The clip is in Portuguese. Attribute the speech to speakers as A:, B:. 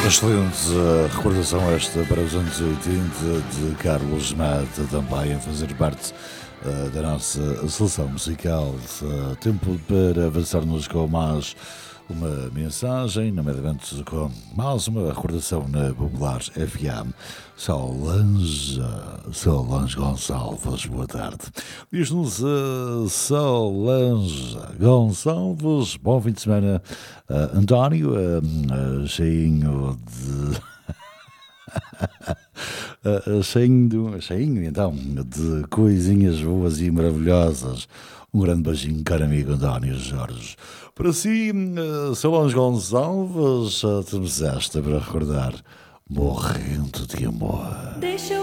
A: Excelente recordação esta para os anos 80 de Carlos Mata, também a fazer parte da nossa seleção musical. Tempo para avançarmos com mais uma mensagem, nomeadamente com mais uma recordação na Popular FM. Solange Gonçalves, boa tarde. Diz-nos Solange Gonçalves, bom fim de semana, António, cheinho de... cheinho então de coisinhas boas e maravilhosas. Um grande beijinho, caro amigo António Jorge. Para si, Solange Gonçalves, temos esta para recordar, morrendo de amor.
B: Deixa eu